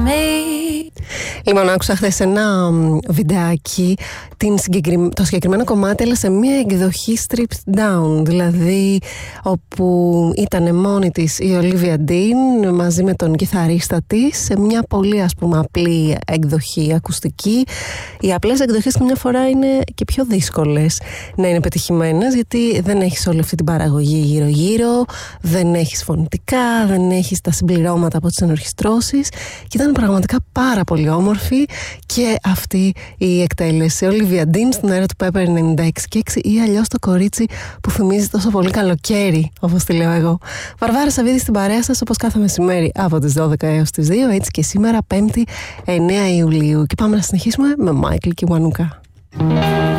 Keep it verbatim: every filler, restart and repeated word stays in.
Λοιπόν, άκουσα χθες ένα βιντεάκι, την συγκεκρι... το συγκεκριμένο κομμάτι, αλλά σε μια εκδοχή stripped down, δηλαδή όπου ήταν μόνη της η Olivia Dean μαζί με τον κιθαρίστα της σε μια πολύ, ας πούμε, απλή εκδοχή ακουστική. Οι απλές εκδοχές καμιά φορά είναι και πιο δύσκολες να είναι πετυχημένες, γιατί δεν έχεις όλη αυτή την παραγωγή γύρω-γύρω, δεν έχεις φωνητικά, δεν έχεις τα συμπληρώματα από τις ενορχιστρώσεις, και ήταν πραγματικά πάρα πολύ όμορφη και αυτή η εκτέλεση. Olivia Dean στον αέρα του Pepper ενενήντα έξι και έξι, ή αλλιώς το κορίτσι που θυμίζει τόσο πολύ καλοκαίρι, όπως τη λέω εγώ. Βαρβάρα Σαββίδη στην παρέα σας, όπως κάθε μεσημέρι από τις δώδεκα έως τις δύο, έτσι και σήμερα Πέμπτη εννέα Ιουλίου. Και πάμε να συνεχίσουμε με Michael Kiwanuka.